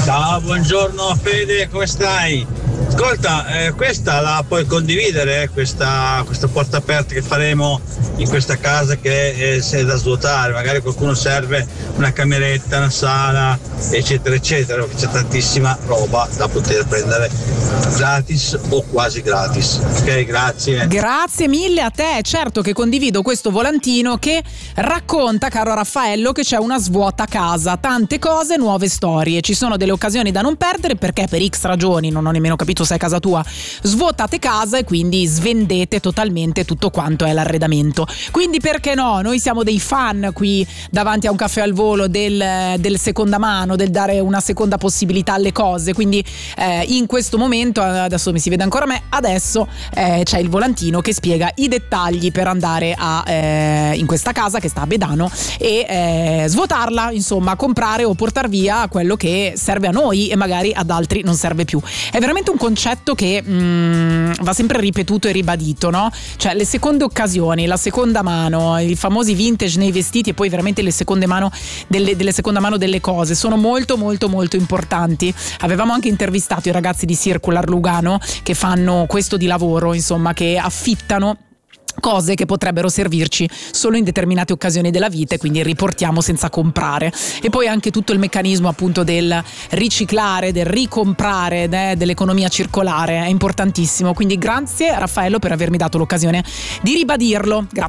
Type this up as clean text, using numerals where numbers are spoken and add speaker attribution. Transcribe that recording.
Speaker 1: Ciao, buongiorno Fede, come stai? Ascolta, questa la puoi condividere, questa porta aperta che faremo in questa casa che è da svuotare, magari qualcuno serve una cameretta, una sala, eccetera, eccetera, perché c'è tantissima roba da poter prendere gratis o quasi gratis. Ok, grazie.
Speaker 2: Grazie mille a te, certo che condivido questo volantino che racconta, caro Raffaello, che c'è una svuota casa, tante cose, nuove storie, ci sono delle occasioni da non perdere perché per X ragioni, non ho nemmeno capito se è casa tua, svuotate casa e quindi svendete totalmente tutto quanto è l'arredamento. Quindi perché no? Noi siamo dei fan qui davanti a un caffè al volo del seconda mano, del dare una seconda possibilità alle cose, quindi in questo momento, adesso mi si vede ancora me, adesso c'è il volantino che spiega i dettagli per andare in questa casa che sta a Bedano e svuotarla, insomma comprare o portar via quello che serve a noi e magari ad altri non serve più. È veramente un concetto che va sempre ripetuto e ribadito, no? Cioè le seconde occasioni, la seconda mano, i famosi vintage nei vestiti e poi veramente le seconde mano delle seconda mano delle cose sono molto molto molto importanti. Avevamo anche intervistato i ragazzi di Circular Lugano che fanno questo di lavoro, insomma, che affittano cose che potrebbero servirci solo in determinate occasioni della vita e quindi riportiamo senza comprare. E poi anche tutto il meccanismo appunto del riciclare, del ricomprare, dell'economia circolare è importantissimo. Quindi grazie Raffaello per avermi dato l'occasione di ribadirlo. Grazie.